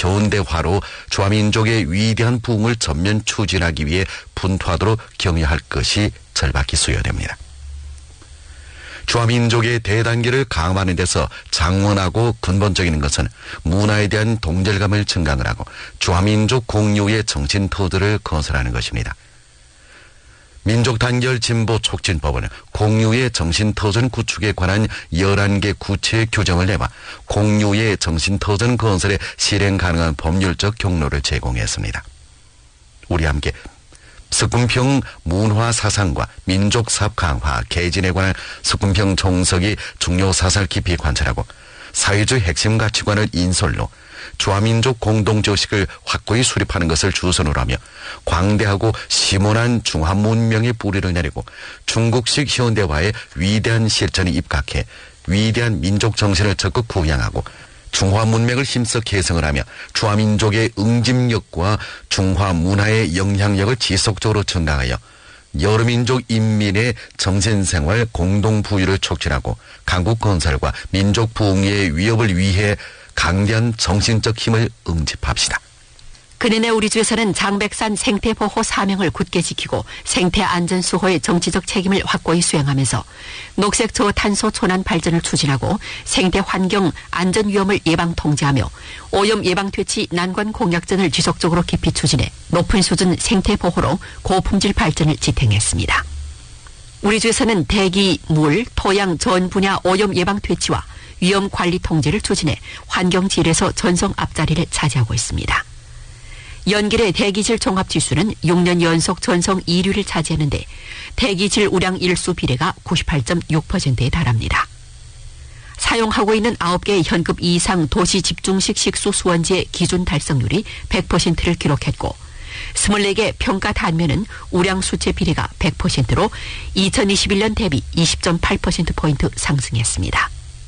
현대화로 주화민족의 위대한 부흥을 전면 추진하기 위해 분투하도록 격려할 것이 절박히 수요됩니다. 주화민족의 대단계를 강화하는 데서 장원하고 근본적인 것은 문화에 대한 동질감을 증강을 하고 주화민족 공유의 정신토대를 건설하는 것입니다. 민족단결 진보 촉진법은 공유의 정신터전 구축에 관한 11개 구체의 규정을 내와 공유의 정신터전 건설에 실행 가능한 법률적 경로를 제공했습니다. 우리 함께 석군평 문화 사상과 민족 사업 강화 개진에 관한 석군평 종석이 중요 사상을 깊이 관찰하고 사회주의 핵심 가치관을 인솔로 주화민족 공동조식을 확고히 수립하는 것을 주선으로 하며 광대하고 심오한 중화 문명의 뿌리를 내리고 중국식 현대화의 위대한 실천에 입각해 위대한 민족 정신을 적극 구향하고 중화 문명을 힘써 개성을 하며 주화민족의 응집력과 중화 문화의 영향력을 지속적으로 증강하여 여러 민족 인민의 정신생활 공동부유를 촉진하고 강국 건설과 민족 부흥의 위협을 위해 강대한 정신적 힘을 응집합시다. 그년의 우리 주에서는 장백산 생태보호 사명을 굳게 지키고 생태안전수호의 정치적 책임을 확고히 수행하면서 녹색 저탄소 촌환 발전을 추진하고 생태환경 안전위험을 예방 통제하며 오염 예방 퇴치 난관 공약전을 지속적으로 깊이 추진해 높은 수준 생태보호로 고품질 발전을 지탱했습니다. 우리 주에서는 대기, 물, 토양 전 분야 오염 예방 퇴치와 위험 관리 통제를 추진해 환경질에서 전성 앞자리를 차지하고 있습니다. 연길의 대기질 종합지수는 6년 연속 전성 2위를 차지하는데 대기질 우량 일수 비례가 98.6%에 달합니다. 사용하고 있는 9개의 현급 이상 도시 집중식 식수 수원지의 기준 달성률이 100%를 기록했고 24개 평가 단면은 우량 수치 비례가 100%로 2021년 대비 20.8%포인트 상승했습니다.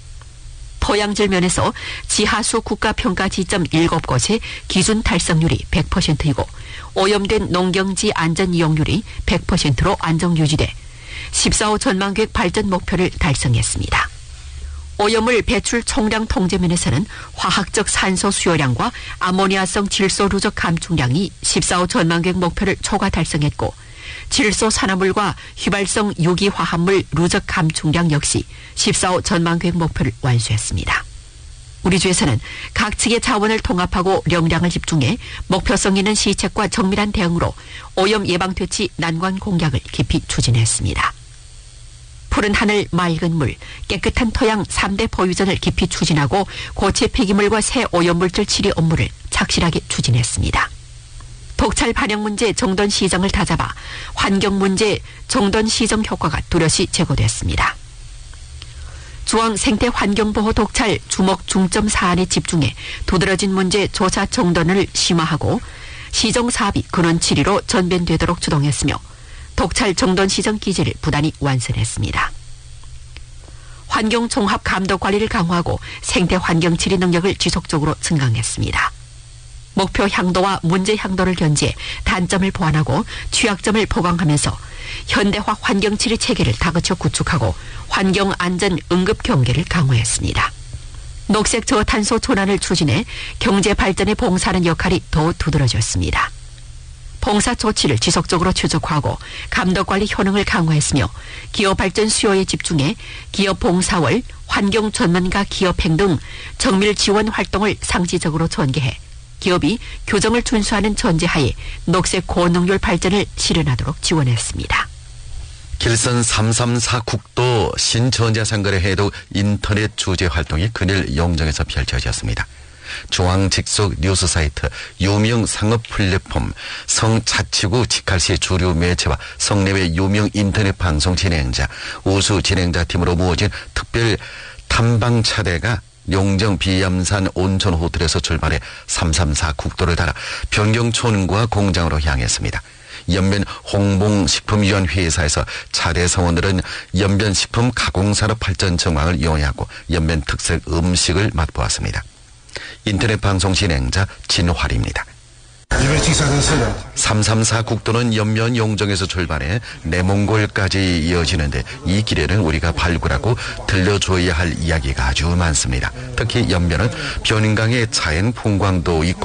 토양질 면에서 지하수 국가평가 지점 7곳의 기준 달성률이 100%이고 오염된 농경지 안전 이용률이 100%로 안정 유지돼 14호 전망계획 발전 목표를 달성했습니다. 오염물 배출 총량 통제 면에서는 화학적 산소 수요량과 아모니아성 질소 누적 감축량이 14호 전망계획 목표를 초과 달성했고 질소 산화물과 휘발성 유기화합물 누적 감축량 역시 14호 전망계획 목표를 완수했습니다. 우리 주에서는 각 측의 자원을 통합하고 역량을 집중해 목표성 있는 시책과 정밀한 대응으로 오염 예방 퇴치 난관 공약을 깊이 추진했습니다. 푸른 하늘, 맑은 물, 깨끗한 토양 3대 보유전을 깊이 추진하고 고체 폐기물과 새 오염물질 치료 업무를 착실하게 추진했습니다. 독찰 반영 문제 정돈 시정을 다잡아 환경 문제 정돈 시정 효과가 뚜렷이 제고됐습니다. 중앙 생태 환경보호 독찰 주목 중점 사안에 집중해 두드러진 문제 조사 정돈을 심화하고 시정 사업이 근원 7위로 전변되도록 주동했으며 독찰 정돈 시정 기제를 부단히 완성했습니다. 환경 종합 감독 관리를 강화하고 생태 환경 질의 능력을 지속적으로 증강했습니다. 목표 향도와 문제 향도를 견지해 단점을 보완하고 취약점을 보강하면서 현대화 환경 치료 체계를 다그쳐 구축하고 환경 안전 응급 경계를 강화했습니다. 녹색 저탄소 촌환을 추진해 경제 발전에 봉사하는 역할이 더 두드러졌습니다. 봉사 조치를 지속적으로 추적하고 감독 관리 효능을 강화했으며 기업 발전 수요에 집중해 기업 봉사월, 환경 전문가 기업행 등 정밀 지원 활동을 상시적으로 전개해 기업이 규정을 준수하는 전제하에 녹색 고능률 발전을 실현하도록 지원했습니다. 길선 334 국도 신전자상거래 해독 인터넷 주재 활동이 그늘 영정에서 펼쳐졌습니다. 중앙 직속 뉴스 사이트, 유명 상업 플랫폼, 성자치구 직할시 주류 매체와 성내외 유명 인터넷 방송 진행자, 우수 진행자 팀으로 모아진 특별 탐방차대가 용정 비암산 온천 호텔에서 출발해 334 국도를 따라 변경촌과 공장으로 향했습니다. 연변 홍봉식품위원 회사에서 차대 성원들은 연변 식품 가공산업 발전 정황을 이용하고 연변 특색 음식을 맛보았습니다. 인터넷 방송 진행자 진활입니다. 334 국도는 연면 용정에서 출발해 내몽골까지 이어지는데 이 길에는 우리가 발굴하고 들려줘야 할 이야기가 아주 많습니다. 특히 연면은 변인강의 자연 풍광도 있고